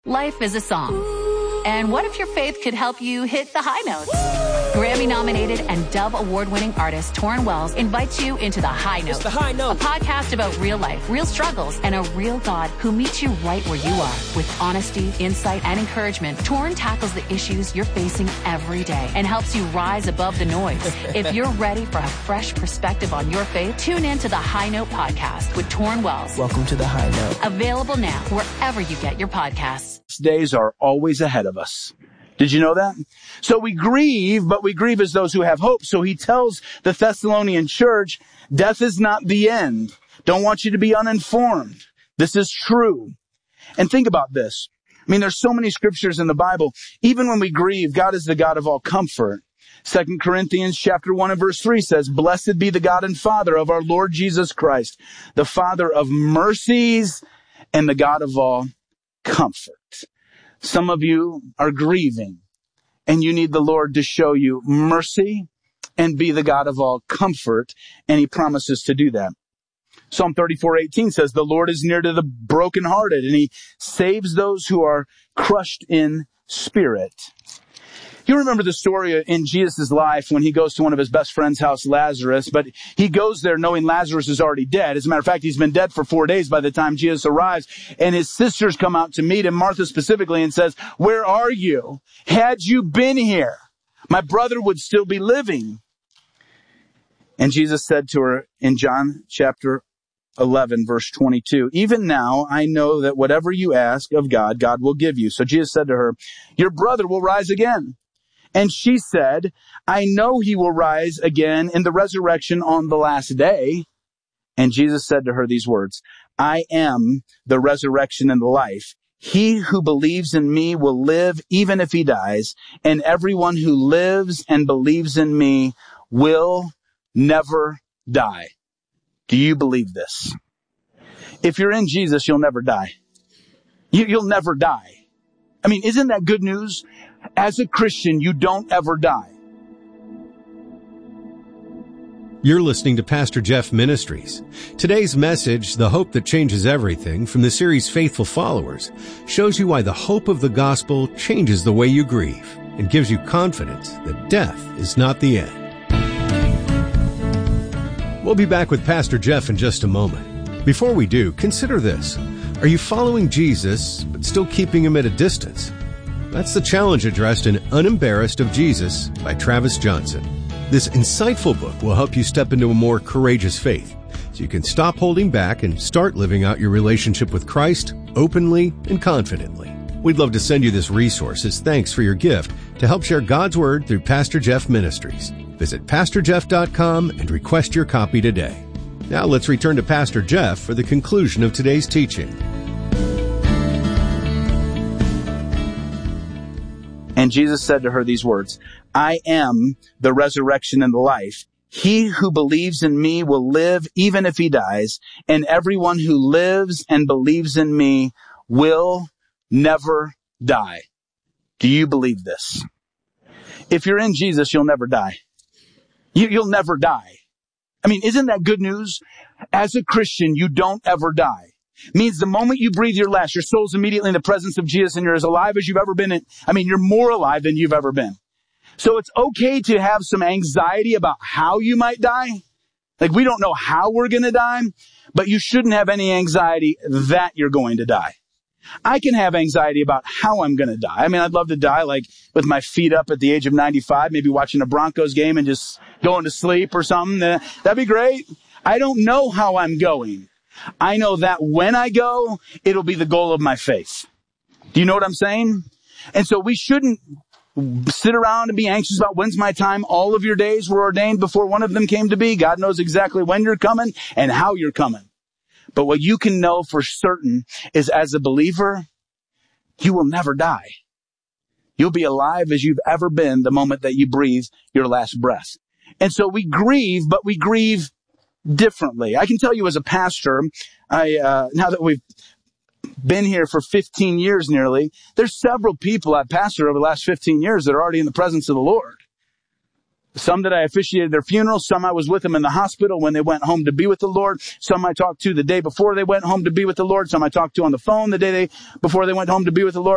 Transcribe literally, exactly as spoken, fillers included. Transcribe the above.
Life is a song. And what if your faith could help you hit the high notes? Grammy-nominated and Dove Award-winning artist Torrin Wells invites you into The High Note. It's The High Note. A podcast about real life, real struggles, and a real God who meets you right where you are. With honesty, insight, and encouragement, Torrin tackles the issues you're facing every day and helps you rise above the noise. If you're ready for a fresh perspective on your faith, tune in to The High Note podcast with Torrin Wells. Welcome to The High Note. Available now wherever you get your podcasts. Days are always ahead of us. Did you know that? So we grieve, but we grieve as those who have hope. So he tells the Thessalonian church, death is not the end. Don't want you to be uninformed. This is true. And think about this. I mean, there's so many scriptures in the Bible. Even when we grieve, God is the God of all comfort. Second Corinthians chapter one and verse three says, blessed be the God and Father of our Lord Jesus Christ, the Father of mercies and the God of all comfort. Some of you are grieving and you need the Lord to show you mercy and be the God of all comfort. And he promises to do that. Psalm thirty-four eighteen says, the Lord is near to the brokenhearted and he saves those who are crushed in spirit. You remember the story in Jesus' life when he goes to one of his best friend's house, Lazarus, but he goes there knowing Lazarus is already dead. As a matter of fact, he's been dead for four days by the time Jesus arrives, and his sisters come out to meet him, Martha specifically, and says, where are you? Had you been here, my brother would still be living. And Jesus said to her in John chapter eleven, verse twenty-two, even now I know that whatever you ask of God, God will give you. So Jesus said to her, your brother will rise again. And she said, I know he will rise again in the resurrection on the last day. And Jesus said to her these words, I am the resurrection and the life. He who believes in me will live even if he dies. And everyone who lives and believes in me will never die. Do you believe this? If you're in Jesus, you'll never die. You, you'll never die. I mean, isn't that good news? As a Christian, you don't ever die. You're listening to Pastor Jeff Ministries. Today's message, The Hope That Changes Everything, from the series Faithful Followers, shows you why the hope of the gospel changes the way you grieve and gives you confidence that death is not the end. We'll be back with Pastor Jeff in just a moment. Before we do, consider this. Are you following Jesus, but still keeping him at a distance? That's the challenge addressed in Unembarrassed of Jesus by Travis Johnson. This insightful book will help you step into a more courageous faith, so you can stop holding back and start living out your relationship with Christ openly and confidently. We'd love to send you this resource as thanks for your gift to help share God's Word through Pastor Jeff Ministries. Visit pastor jeff dot com and request your copy today. Now let's return to Pastor Jeff for the conclusion of today's teaching. And Jesus said to her these words, I am the resurrection and the life. He who believes in me will live even if he dies, and everyone who lives and believes in me will never die. Do you believe this? If you're in Jesus, you'll never die. You, you'll never die. I mean, isn't that good news? As a Christian, you don't ever die. Means the moment you breathe your last, your soul's immediately in the presence of Jesus and you're as alive as you've ever been. In, I mean, you're more alive than you've ever been. So it's okay to have some anxiety about how you might die. Like, we don't know how we're going to die, but you shouldn't have any anxiety that you're going to die. I can have anxiety about how I'm going to die. I mean, I'd love to die like with my feet up at the age of ninety-five, maybe watching a Broncos game and just going to sleep or something. That'd be great. I don't know how I'm going. I know that when I go, it'll be the goal of my faith. Do you know what I'm saying? And so we shouldn't sit around and be anxious about when's my time. All of your days were ordained before one of them came to be. God knows exactly when you're coming and how you're coming. But what you can know for certain is, as a believer, you will never die. You'll be alive as you've ever been the moment that you breathe your last breath. And so we grieve, but we grieve differently. I can tell you as a pastor, I, uh, now that we've been here for fifteen years nearly, there's several people I've pastored over the last fifteen years that are already in the presence of the Lord. Some that I officiated their funerals, some I was with them in the hospital when they went home to be with the Lord, some I talked to the day before they went home to be with the Lord, some I talked to on the phone the day they, before they went home to be with the Lord.